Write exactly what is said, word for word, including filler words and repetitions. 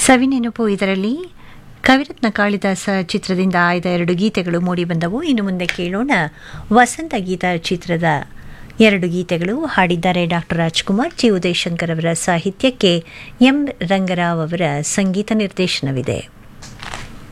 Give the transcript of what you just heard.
ಸವಿನೆನಪು ಇದರಲ್ಲಿ ಕವಿರತ್ನ ಕಾಳಿದಾಸ ಚಿತ್ರದಿಂದ ಆಯ್ದ ಎರಡು ಗೀತೆಗಳು ಮೂಡಿಬಂದವು. ಇನ್ನು ಮುಂದೆ ಕೇಳೋಣ ವಸಂತ ಗೀತ ಚಿತ್ರದ ಎರಡು ಗೀತೆಗಳು. ಹಾಡಿದ್ದಾರೆ ಡಾಕ್ಟರ್ ರಾಜ್ಕುಮಾರ್. ಜಿ ಉದಯಶಂಕರ್ ಅವರ ಸಾಹಿತ್ಯಕ್ಕೆ ಎಂ ರಂಗರಾವ್ ಅವರ ಸಂಗೀತ ನಿರ್ದೇಶನವಿದೆ.